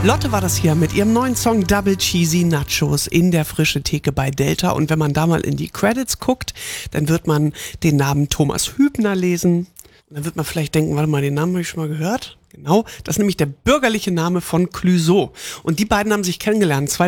Lotte war das hier mit ihrem neuen Song Double Cheesy Nachos in der Frische Theke bei Delta. Und wenn man da mal in die Credits guckt, dann wird man den Namen Thomas Hübner lesen. Und dann wird man vielleicht denken, warte mal, den Namen habe ich schon mal gehört. Genau, das ist nämlich der bürgerliche Name von Clouseau. Und die beiden haben sich kennengelernt